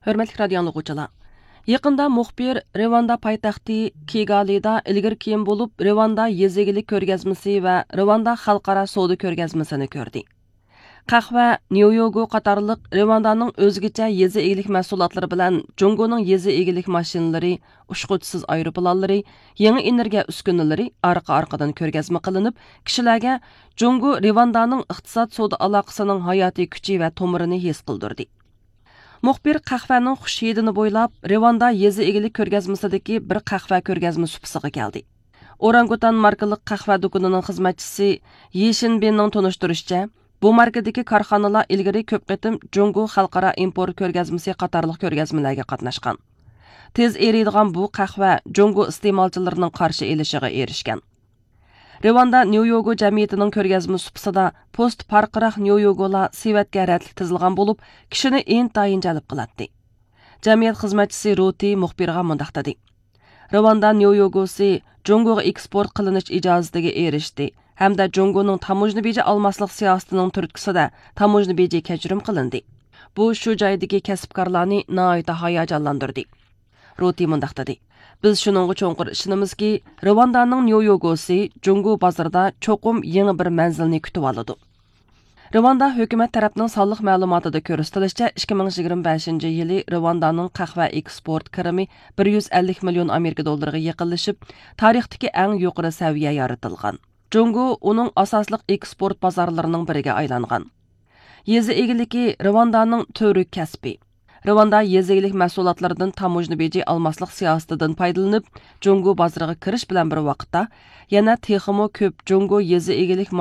Hörmətli radio dinləyicilər. Yaqında muxbir Rwanda paytaxtı Kigalida ilgir kiyim bo'lib Rwanda yezigilik ko'rgazmasi va Rwanda xalqaro savdo ko'rgazmasini ko'rdi. Qahva, Nyu-York qatorliq Rwandaning o'zgacha yezi egilik mahsulotlari bilan Jungoning yezi egilik mashinalari, ushquvchisiz aeroplanlari, yangi energiya uskunalari orqa-orqadan ko'rgazma qilinib, kishilarga Jungo Rwandaning iqtisod savdo aloqasining hayotiy kuchi va tomirini his qildirdi. Muxbir qahvaning xush hidini bo'ylab Rwanda yezi egilik ko'rgazmasidagi bir qahva ko'rgazma supisiga keldi. Orangutan markali qahva do'konining xizmatchisi Yeshin Benning tunishtirishicha, bu markadagi korxonalar ilgari ko'p qitim Jungo xalqaro import ko'rgazmasi qatorliq ko'rgazmalarga qatnashgan. Tez eriydigan bu qahva Jungo iste'molchilarining qarshi elishiga erishgan. Rwanda Nyu-York jamiyatining ko'rgazma supisida post parqiraq Nyu-Yorklar sivatga ratlik tizilgan bo'lib, kishini intayin jalb qiladi. Jamiyat xizmatchisi Roti muxbirga mundaq dedi. Rwanda Nyu-York'si Jungoga eksport qilinish ijozatiga erishdi. Hamda Jungoning tamojna beji almaslik siyosatining turtkisida tamojna beji kechirim qilindi. Bu shu joydagi kasbkorlarni nihoyat hayajonlantirdi. Roti mundaq dedi. Biz shuningga cho'nqir ishonamizki, Rwandaning Nyu-York'si Jungo bozorida cho'qim yangi bir manzilni kutib oladi. Rwanda hukumat tarafining sonliq ma'lumotida ko'rsatilishicha 2025-yili Rwandaning qahva eksport kirimi 150 million Amerika dollariga yaqinlashib, tarixdagi eng yuqori saviya yaratilgan. Jungo uning asosliq eksport bozorlarining biriga aylangan. Yezi egiligi Rwandaning to'rik kasbi. Rwanda yezigilik mahsulotlaridan tamojna beji almaslik siyosatidan foydalanib, Jungo bozoriga kirish bilan bir vaqtda yana texmo ko'p Jungo yezi egilik